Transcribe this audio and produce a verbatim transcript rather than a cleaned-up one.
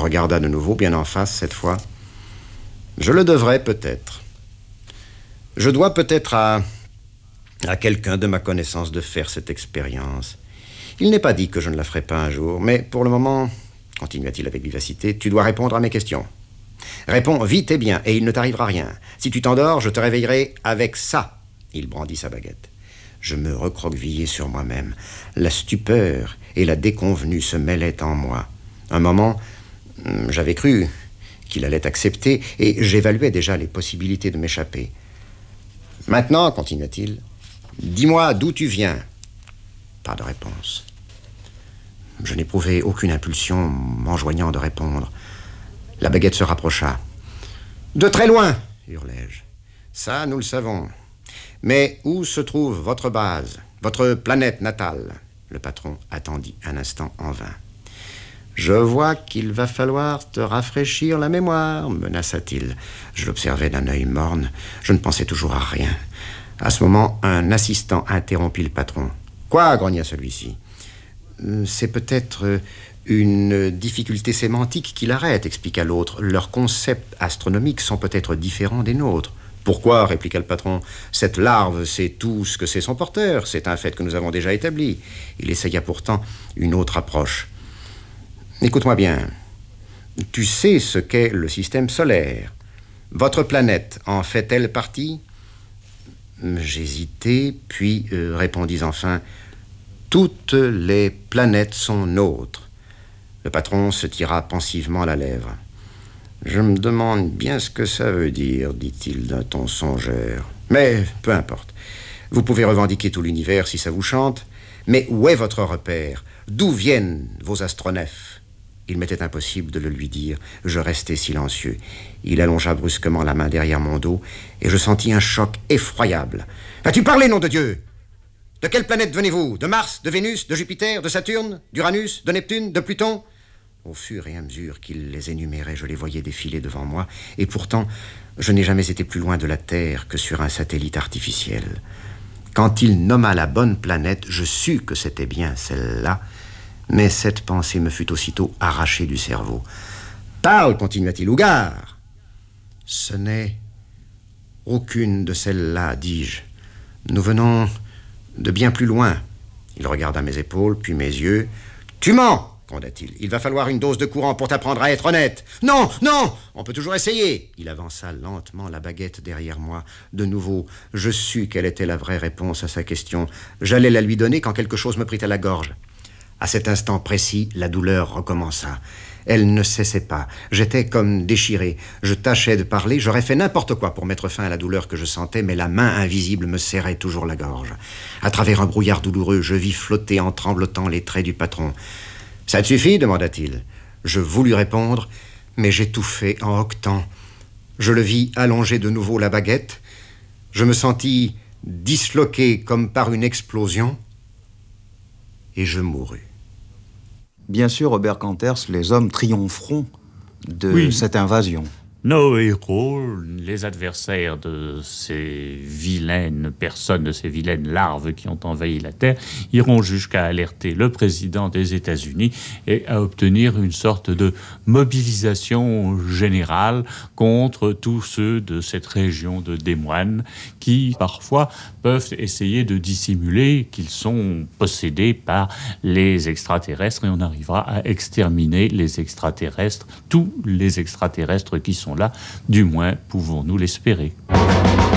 regarda de nouveau, bien en face cette fois. Je le devrais peut-être. Je dois peut-être à, à quelqu'un de ma connaissance de faire cette expérience. Il n'est pas dit que je ne la ferai pas un jour, mais pour le moment, continua-t-il avec vivacité, tu dois répondre à mes questions. Réponds vite et bien, et il ne t'arrivera rien. Si tu t'endors, je te réveillerai avec ça. Il brandit sa baguette. Je me recroquevillai sur moi-même. La stupeur et la déconvenue se mêlaient en moi. Un moment, j'avais cru qu'il allait accepter, et j'évaluais déjà les possibilités de m'échapper. Maintenant, continua-t-il, dis-moi d'où tu viens. Pas de réponse. Je n'éprouvais aucune impulsion m'enjoignant de répondre. La baguette se rapprocha. « De très loin !» hurlai-je. « Ça, nous le savons. Mais où se trouve votre base, votre planète natale ?» Le patron attendit un instant en vain. « Je vois qu'il va falloir te rafraîchir la mémoire, menaça-t-il. Je l'observais d'un œil morne. Je ne pensais toujours à rien. À ce moment, un assistant interrompit le patron. « Quoi ?» grogna celui-ci. « C'est peut-être une difficulté sémantique qui l'arrête, » expliqua l'autre. « Leurs concepts astronomiques sont peut-être différents des nôtres. » « Pourquoi ?» répliqua le patron. « Cette larve sait tout ce que c'est son porteur. C'est un fait que nous avons déjà établi. » Il essaya pourtant une autre approche. « Écoute-moi bien. Tu sais ce qu'est le système solaire. Votre planète en fait-elle partie ?» J'hésitai, puis euh, répondis enfin « Toutes les planètes sont nôtres. » Le patron se tira pensivement la lèvre. « Je me demande bien ce que ça veut dire, dit-il d'un ton songeur. Mais peu importe. Vous pouvez revendiquer tout l'univers si ça vous chante. Mais où est votre repère? D'où viennent vos astronefs ?» Il m'était impossible de le lui dire. Je restai silencieux. Il allongea brusquement la main derrière mon dos et je sentis un choc effroyable. « Vas-tu parler, nom de Dieu? De quelle planète venez-vous? De Mars, de Vénus, de Jupiter, de Saturne, d'Uranus, de Neptune, de Pluton ?» Au fur et à mesure qu'il les énumérait, je les voyais défiler devant moi, et pourtant, je n'ai jamais été plus loin de la Terre que sur un satellite artificiel. Quand il nomma la bonne planète, je sus que c'était bien celle-là, mais cette pensée me fut aussitôt arrachée du cerveau. « Parle, continua-t-il, Ougar !»« Ce n'est aucune de celles-là, dis-je. Nous venons de bien plus loin. » Il regarda mes épaules, puis mes yeux. « Tu mens !» gronda-t-il. « Il va falloir une dose de courant pour t'apprendre à être honnête. »« Non, non, on peut toujours essayer. » Il avança lentement la baguette derrière moi. De nouveau, je sus quelle était la vraie réponse à sa question. J'allais la lui donner quand quelque chose me prit à la gorge. À cet instant précis, la douleur recommença. Elle ne cessait pas. J'étais comme déchiré. Je tâchais de parler. J'aurais fait n'importe quoi pour mettre fin à la douleur que je sentais, mais la main invisible me serrait toujours la gorge. À travers un brouillard douloureux, je vis flotter en tremblotant les traits du patron. « Ça te suffit ?» demanda-t-il. Je voulus répondre, mais j'étouffai en hoquetant. Je le vis allonger de nouveau la baguette. Je me sentis disloqué comme par une explosion, et je mourus. Bien sûr, Robert Kanters, les hommes triompheront de oui. cette invasion. Nos héros, les adversaires de ces vilaines personnes, de ces vilaines larves qui ont envahi la Terre, iront jusqu'à alerter le président des États-Unis et à obtenir une sorte de mobilisation générale contre tous ceux de cette région de Des Moines qui, parfois, peuvent essayer de dissimuler qu'ils sont possédés par les extraterrestres et on arrivera à exterminer les extraterrestres, tous les extraterrestres qui sont là, du moins pouvons-nous l'espérer.